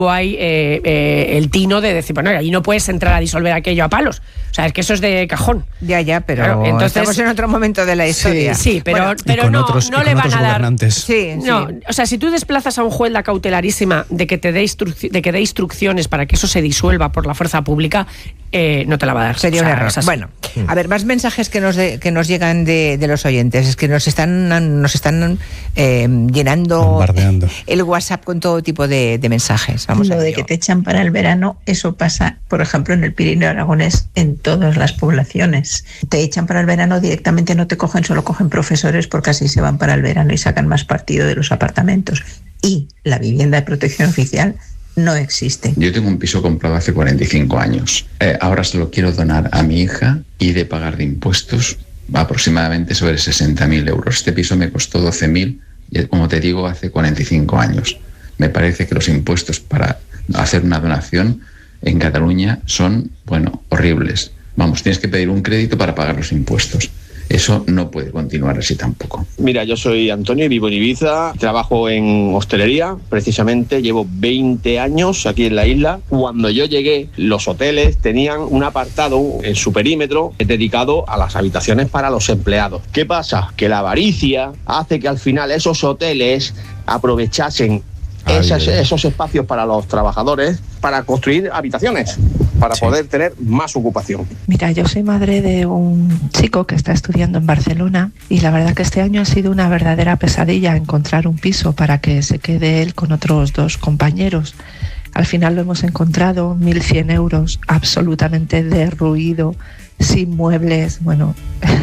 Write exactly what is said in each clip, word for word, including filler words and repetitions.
hay eh, eh, el tino de decir, bueno, ahí no puedes entrar a disolver aquello a palos. O sea, es que eso es de cajón. Ya, ya, pero claro, entonces, estamos en otro momento de la historia. Sí, sí, pero, bueno, pero con no, otros, no le van a dar... Sí, no, sí. o sea, si tú desplazas a un juez la cautelarísima de que te dé instruc- de que dé instrucciones para que eso se disuelva por la fuerza pública, eh, no te la va a dar. Sería o sea, un error. Bueno, a ver, más mensajes que nos de, que nos llegan de, de los oyentes. Es que nos están nos están eh, llenando Bombardeando. el WhatsApp con todo tipo de, de mensajes. Vamos Lo a de ello. que te echan para el verano, eso pasa, por ejemplo, en el Pirineo Aragonés, en todas las poblaciones. Te echan para el verano, directamente no te cogen, solo cogen profesores porque así se van para el verano y sacan más partido de los apartamentos. Y la vivienda de protección oficial no existe. Yo tengo un piso comprado hace cuarenta y cinco años. Eh, ahora se lo quiero donar a mi hija y de pagar de impuestos aproximadamente sobre sesenta mil euros. Este piso me costó doce mil, como te digo, hace cuarenta y cinco años. Me parece que los impuestos para hacer una donación en Cataluña son, bueno, horribles. Vamos, tienes que pedir un crédito para pagar los impuestos. Eso no puede continuar así tampoco. Mira, yo soy Antonio y vivo en Ibiza, trabajo en hostelería, precisamente llevo veinte años aquí en la isla. Cuando yo llegué, los hoteles tenían un apartado en su perímetro dedicado a las habitaciones para los empleados. ¿Qué pasa? Que la avaricia hace que al final esos hoteles aprovechasen Esas, esos espacios para los trabajadores para construir habitaciones, para sí. poder tener más ocupación. Mira, yo soy madre de un chico que está estudiando en Barcelona y la verdad que este año ha sido una verdadera pesadilla encontrar un piso para que se quede él con otros dos compañeros. Al final lo hemos encontrado, mil cien euros, absolutamente derruido, sin muebles, bueno...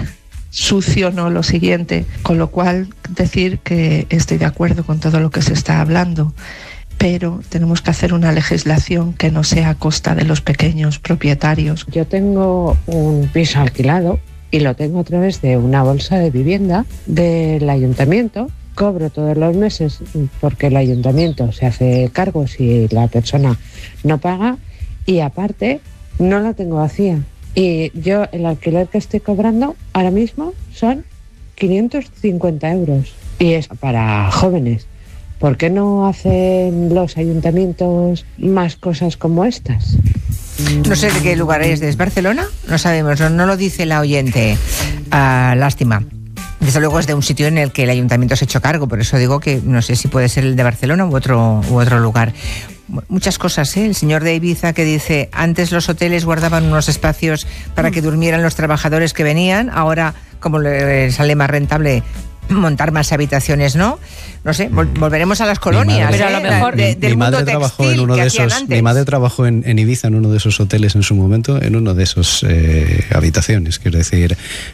sucio, no lo siguiente, con lo cual decir que estoy de acuerdo con todo lo que se está hablando, pero tenemos que hacer una legislación que no sea a costa de los pequeños propietarios. Yo tengo un piso alquilado y lo tengo a través de una bolsa de vivienda del ayuntamiento. Cobro todos los meses porque el ayuntamiento se hace cargo si la persona no paga y aparte no la tengo vacía. Y yo el alquiler que estoy cobrando ahora mismo son quinientos cincuenta euros y es para jóvenes. ¿Por qué no hacen los ayuntamientos más cosas como estas? No sé de qué lugar es, ¿es Barcelona? No sabemos, no, no lo dice la oyente. Ah, lástima. Desde luego es de un sitio en el que el ayuntamiento se ha hecho cargo, por eso digo que no sé si puede ser el de Barcelona u otro, u otro lugar. Muchas cosas, ¿eh? El señor de Ibiza que dice, antes los hoteles guardaban unos espacios para que durmieran los trabajadores que venían, ahora como le sale más rentable montar más habitaciones, ¿no? No sé, vol- volveremos a las colonias. Pero a lo mejor mi, de, del mi mundo madre trabajó en uno que de hacían esos. antes. Mi madre trabajó en, en Ibiza en uno de esos hoteles en su momento, en uno de esos eh, habitaciones. Quiero decir,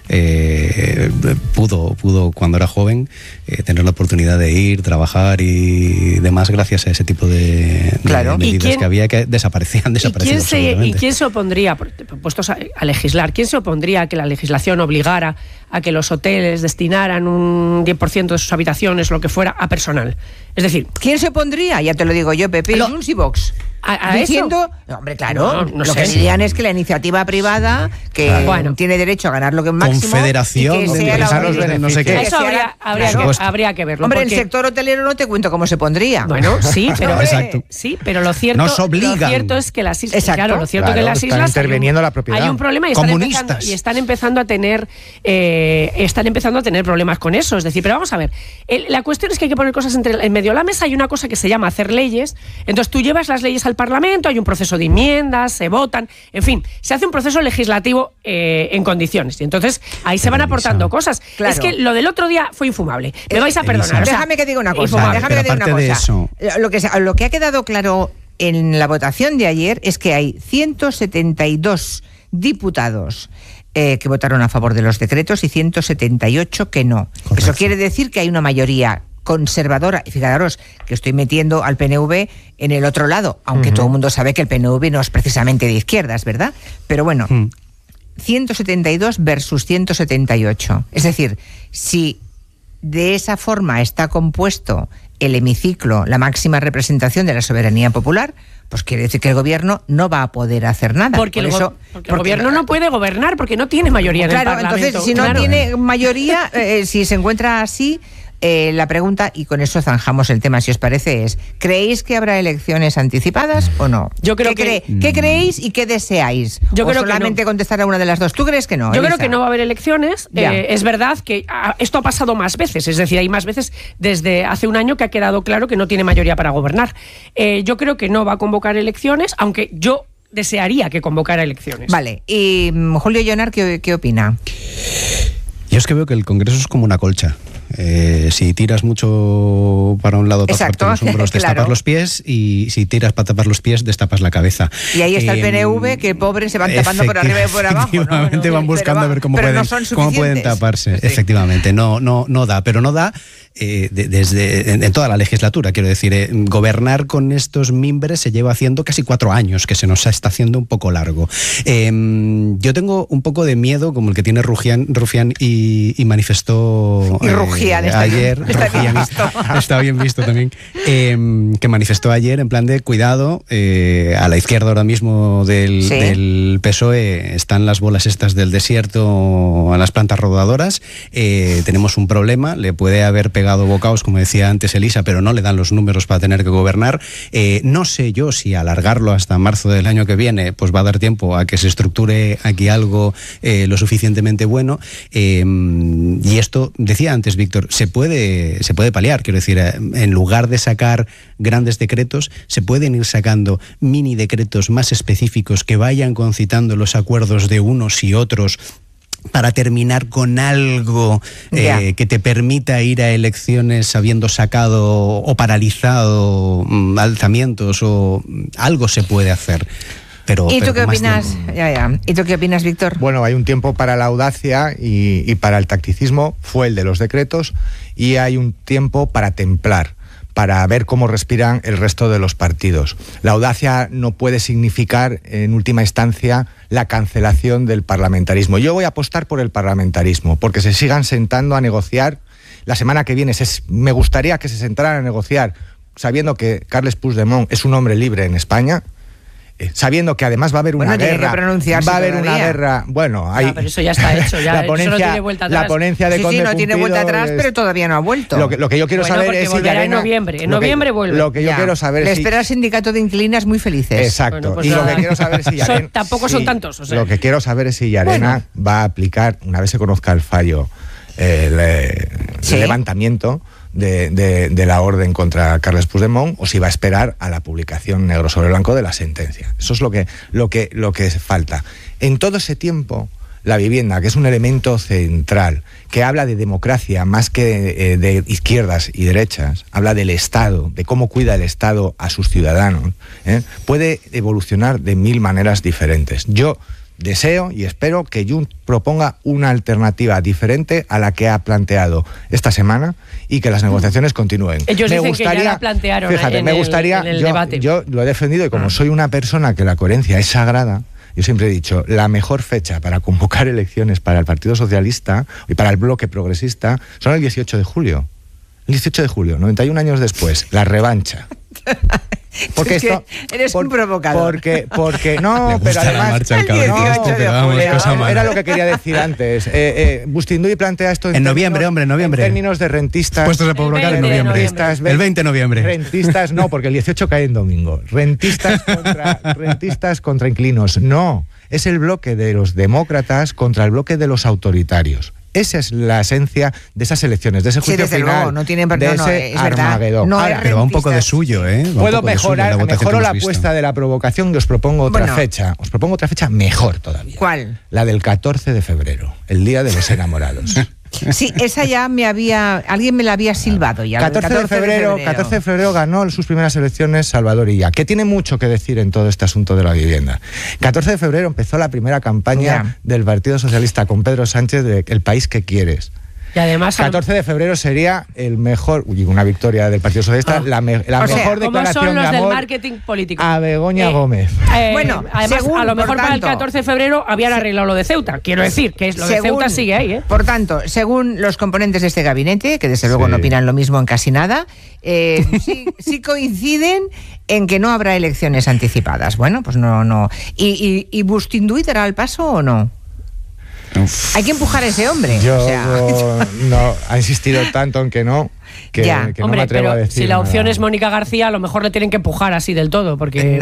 eh, pudo, pudo cuando era joven eh, tener la oportunidad de ir, trabajar y demás gracias a ese tipo de, Claro. de medidas quién, que había que desaparecían, desaparecido ¿y quién, se, absolutamente. ¿Y quién se opondría, puestos a, a legislar, quién se opondría a que la legislación obligara a que los hoteles destinaran un diez por ciento de sus habitaciones o lo que fuera a personal? Es decir, ¿quién se opondría? Ya te lo digo yo, Pepe, Lo- Junts y Vox. ¿A, a Diciendo, eso? no, hombre, claro, No, no lo sé. que dirían es que la iniciativa privada, que Claro. Bueno. tiene derecho a ganar lo que es máximo, Confederación y que de sea la empresarios única- de no sé qué. que Eso sea habría, la- habría, claro. que, habría que verlo. Hombre, porque, el sector hotelero no te cuento cómo se pondría. Bueno, sí, pero, Hombre, Exacto. sí, pero lo cierto, Nos obligan. lo cierto es que las islas, Exacto. claro, lo cierto Claro, que en las están islas interviniendo hay un, la propiedad. hay un problema y están, Comunistas. empezando, y están empezando a tener eh, están empezando a tener problemas con eso. Es decir, pero vamos a ver, el, la cuestión es que hay que poner cosas entre en medio de la mesa. Hay una cosa que se llama hacer leyes. Entonces tú llevas las leyes al Parlamento, hay un proceso de enmiendas, se votan, en fin, se hace un proceso legislativo eh, en condiciones. Y entonces ahí se van Pero, aportando Elisa, cosas. claro. Es que lo del otro día fue infumable. Me Eh, vais a Elisa, perdonar. o sea, Déjame que diga una cosa. infumable. Déjame Pero que diga una aparte de cosa. eso- Lo que, se- lo que ha quedado claro en la votación de ayer es que hay ciento setenta y dos diputados eh, que votaron a favor de los decretos y ciento setenta y ocho que no. Correcto. Eso quiere decir que hay una mayoría conservadora, y fijaros que estoy metiendo al P N V en el otro lado, aunque Ujú. todo el mundo sabe que el P N V no es precisamente de izquierdas, ¿verdad? Pero bueno, Mm. ciento setenta y dos versus ciento setenta y ocho. Es decir, si de esa forma está compuesto el hemiciclo, la máxima representación de la soberanía popular, pues quiere decir que el gobierno no va a poder hacer nada. Porque, Por el, go- eso, porque el gobierno no puede gobernar porque no tiene mayoría en Claro, el Parlamento. entonces si no Claro. tiene mayoría, eh, si se encuentra así, Eh, la pregunta, y con eso zanjamos el tema, si os parece, es: ¿creéis que habrá elecciones anticipadas o no? Yo creo ¿Qué, que... cre- ¿Qué creéis y qué deseáis? Yo o creo solamente que no. contestar a una de las dos. ¿Tú crees que no, Yo Elisa? creo que no va a haber elecciones. Ya. Eh, es verdad que ah, esto ha pasado más veces, es decir, hay más veces desde hace un año que ha quedado claro que no tiene mayoría para gobernar. Eh, yo creo que no va a convocar elecciones, aunque yo desearía que convocara elecciones. Vale, y mm, Julio Llonar, ¿qué, qué opina? Yo es que veo que el Congreso es como una colcha. Eh, si tiras mucho para un lado, Exacto, tapas los hombros, claro. destapas los pies, y si tiras para tapar los pies, destapas la cabeza. Y ahí está el Eh, P N V, que pobres se van tapando por arriba y por abajo, ¿no? Efectivamente, No, van buscando pero a ver cómo, pero pueden, no son cómo pueden suficientes. taparse. Sí. Efectivamente, no, no, no da, pero no da eh, de, desde en, en toda la legislatura. Quiero decir, eh, gobernar con estos mimbres se lleva haciendo casi cuatro años, que se nos está haciendo un poco largo. Eh, yo tengo un poco de miedo, como el que tiene Rufián, Rufián y, y manifestó Y Rufián, eh, está bien, ayer. está bien Rufián, visto. está bien visto también. Eh, que manifestó ayer en plan de cuidado, eh, a la izquierda ahora mismo del, Sí. del P S O E están las bolas estas del desierto a las plantas rodadoras. Eh, tenemos un problema, le puede haber pegado bocaos, como decía antes Elisa, pero no le dan los números para tener que gobernar. Eh, no sé yo si alargarlo hasta marzo del año que viene pues va a dar tiempo a que se estructure aquí algo eh, lo suficientemente bueno. Eh, y esto, decía antes Víctor, se puede, se puede paliar. Quiero decir, eh, en lugar de sacar grandes decretos, se pueden ir sacando mini decretos más específicos que vayan concitando los acuerdos de unos y otros, para terminar con algo Ya. eh, que te permita ir a elecciones habiendo sacado o paralizado mm, alzamientos, o mm, algo se puede hacer. Pero, ¿Y pero tú qué con más opinas? tiempo. Ya, ya. ¿Y tú qué opinas, Víctor? Bueno, hay un tiempo para la audacia y, y para el tacticismo, fue el de los decretos, y hay un tiempo para templar, para ver cómo respiran el resto de los partidos. La audacia no puede significar, en última instancia, la cancelación del parlamentarismo. Yo voy a apostar por el parlamentarismo, porque se sigan sentando a negociar. La semana que viene se, me gustaría que se sentaran a negociar, sabiendo que Carles Puigdemont es un hombre libre en España, eh, sabiendo que además va a haber una Bueno, tiene guerra, que pronunciarse va a haber todavía. una guerra, bueno, hay, Ah, pero eso ya está hecho, ya, la eso ponencia, no tiene vuelta atrás. la ponencia de Sí, Conde sí, no tiene Pumpido vuelta atrás, es- pero todavía no ha vuelto. lo que, lo que yo quiero Bueno, saber porque es si volverá en Llarena- noviembre, en lo que- noviembre vuelve. Lo que yo Ya. quiero saber Le es si, espera el sindicato de inquilinas muy felices. exacto, Bueno, pues y lo nada. que quiero saber es si Son- Llarena- tampoco son sí, tantos, o sea. lo que quiero saber es si Llarena va a aplicar, una vez se conozca el fallo, el, eh, Sí. el levantamiento de, de- de la orden contra Carles Puigdemont, o si va a esperar a la publicación negro sobre blanco de la sentencia. Eso es lo que, lo que, lo que falta. En todo ese tiempo, la vivienda, que es un elemento central, que habla de democracia más que de, de izquierdas y derechas, habla del Estado, de cómo cuida el Estado a sus ciudadanos, ¿eh? puede evolucionar de mil maneras diferentes. Yo deseo y espero que Junts proponga una alternativa diferente a la que ha planteado esta semana, y que las negociaciones continúen. Ellos me dicen que ya gustaría, la plantearon fíjate, en me el- gustaría, en el yo, debate. yo lo he defendido, y como soy una persona que la coherencia es sagrada, yo siempre he dicho, la mejor fecha para convocar elecciones para el Partido Socialista y para el bloque progresista son el dieciocho de julio. El dieciocho de julio, noventa y un años después, la revancha. Porque Es que esto, eres un provocador. Porque, porque Le no, gusta pero la además marcha al cabrón, el dieciocho de pero vamos, julio. cosa era, mala. era lo que quería decir antes. Eh, eh, Bustinduy plantea esto en, En términos- noviembre, hombre, en noviembre. en términos de rentistas. Puestos a provocar en veinte de noviembre. noviembre. El veinte de noviembre. Rentistas no, porque el dieciocho cae en domingo. Rentistas contra, rentistas contra inquilinos. No, es el bloque de los demócratas contra el bloque de los autoritarios. Esa es la esencia de esas elecciones, de ese Sí, juicio desde final, luego, no tienen- de no, no, ese es verdad. Armagedón. No Ahora, es Pero va un poco de rentistas. suyo, ¿eh? Va un puedo poco de suyo mejorar, la votación mejoro que la hemos visto. apuesta de la provocación y os propongo otra Bueno. fecha. Os propongo otra fecha mejor todavía. ¿Cuál? La del catorce de febrero, el Día de los Enamorados. Sí, esa ya me había... Alguien me la había silbado ya. la del catorce de febrero, catorce de febrero ganó sus primeras elecciones Salvador Illa, que tiene mucho que decir en todo este asunto de la vivienda. catorce de febrero empezó la primera campaña Ya. del Partido Socialista con Pedro Sánchez de El país que quieres. Y además, catorce de febrero sería el mejor, uy, una victoria del Partido Socialista, Oh. la, me- la O sea, mejor ¿cómo declaración son los de del amor marketing político? a Begoña Eh, Gómez. Eh, Bueno, además, según, a lo mejor por para el tanto, catorce de febrero habían arreglado lo de Ceuta. Quiero decir que es lo de Según- Ceuta sigue ahí, ¿eh? Por tanto, según los componentes de este gabinete, que desde luego Sí. no opinan lo mismo en casi nada, eh, sí, sí coinciden en que no habrá elecciones anticipadas. Bueno, pues no, no. ¿Y, y, y Bustinduy dará el paso o no? Uf. Hay que empujar a ese hombre. Yo o sea. no, ha insistido tanto en que no, que, Ya. que no Hombre, me atrevo pero a decir si la opción nada. es Mónica García, a lo mejor le tienen que empujar así del todo, porque